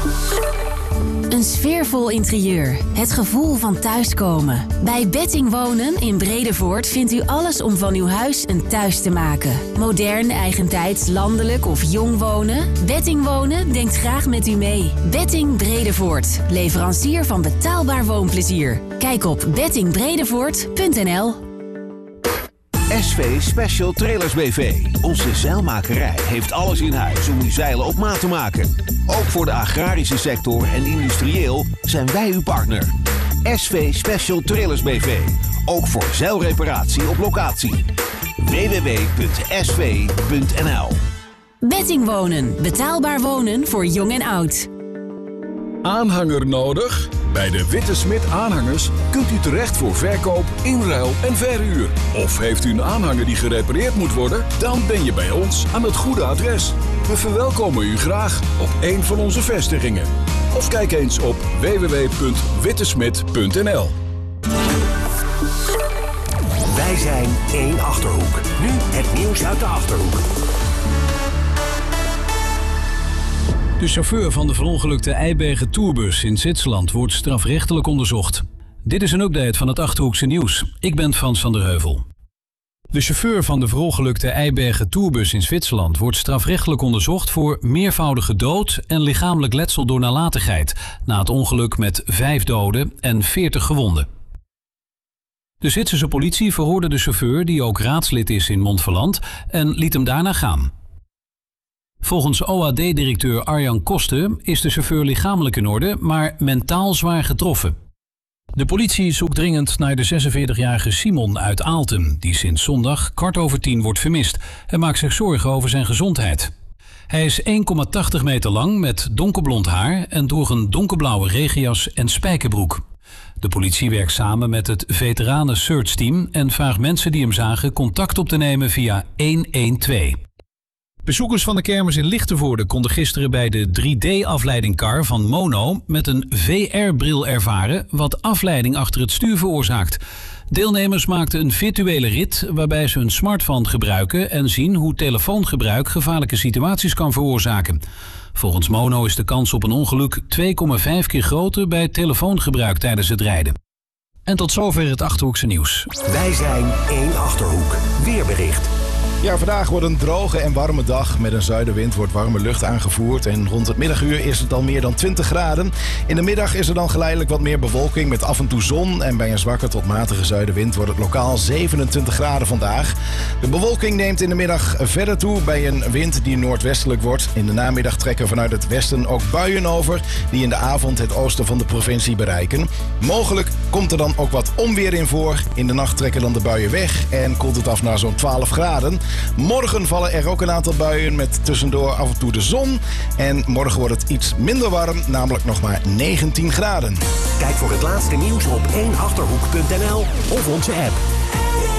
Een sfeervol interieur. Het gevoel van thuiskomen. Bij Betting Wonen in Bredevoort vindt u alles om van uw huis een thuis te maken. Modern, eigentijds, landelijk of jong wonen? Betting Wonen denkt graag met u mee. Betting Bredevoort. Leverancier van betaalbaar woonplezier. Kijk op bettingbredevoort.nl. SV Special Trailers BV. Onze zeilmakerij heeft alles in huis om uw zeilen op maat te maken. Ook voor de agrarische sector en industrieel zijn wij uw partner. SV Special Trailers BV. Ook voor zeilreparatie op locatie. www.sv.nl. Betting Wonen. Betaalbaar wonen voor jong en oud. Aanhanger nodig? Bij de Witte Smit Aanhangers kunt u terecht voor verkoop, inruil en verhuur. Of heeft u een aanhanger die gerepareerd moet worden? Dan ben je bij ons aan het goede adres. We verwelkomen u graag op een van onze vestigingen. Of kijk eens op www.wittesmit.nl. Wij zijn één Achterhoek. Nu het nieuws uit de Achterhoek. De chauffeur van de verongelukte Eibergen tourbus in Zwitserland wordt strafrechtelijk onderzocht. Dit is een update van het Achterhoekse nieuws. Ik ben Frans van der Heuvel. De chauffeur van de verongelukte Eibergen tourbus in Zwitserland wordt strafrechtelijk onderzocht voor meervoudige dood en lichamelijk letsel door nalatigheid na het ongeluk met 5 doden en 40 gewonden. De Zwitserse politie verhoorde de chauffeur, die ook raadslid is in Montferland, en liet hem daarna gaan. Volgens OAD-directeur Arjan Kosten is de chauffeur lichamelijk in orde, maar mentaal zwaar getroffen. De politie zoekt dringend naar de 46-jarige Simon uit Aalten, die sinds zondag 9:15 wordt vermist en maakt zich zorgen over zijn gezondheid. Hij is 1,80 meter lang met donkerblond haar en droeg een donkerblauwe regenjas en spijkerbroek. De politie werkt samen met het veteranen search team en vraagt mensen die hem zagen contact op te nemen via 112. Bezoekers van de kermis in Lichtenvoorde konden gisteren bij de 3D-afleidingkar van Mono met een VR-bril ervaren wat afleiding achter het stuur veroorzaakt. Deelnemers maakten een virtuele rit waarbij ze hun smartphone gebruiken en zien hoe telefoongebruik gevaarlijke situaties kan veroorzaken. Volgens Mono is de kans op een ongeluk 2,5 keer groter bij telefoongebruik tijdens het rijden. En tot zover het Achterhoekse nieuws. Wij zijn één Achterhoek. Weerbericht. Ja, vandaag wordt een droge en warme dag. Met een zuidenwind wordt warme lucht aangevoerd. En rond het middaguur is het al meer dan 20 graden. In de middag is er dan geleidelijk wat meer bewolking met af en toe zon. En bij een zwakke tot matige zuidenwind wordt het lokaal 27 graden vandaag. De bewolking neemt in de middag verder toe bij een wind die noordwestelijk wordt. In de namiddag trekken vanuit het westen ook buien over, die in de avond het oosten van de provincie bereiken. Mogelijk komt er dan ook wat onweer in voor. In de nacht trekken dan de buien weg en koelt het af naar zo'n 12 graden. Morgen vallen er ook een aantal buien met tussendoor af en toe de zon. En morgen wordt het iets minder warm, namelijk nog maar 19 graden. Kijk voor het laatste nieuws op 1achterhoek.nl of onze app.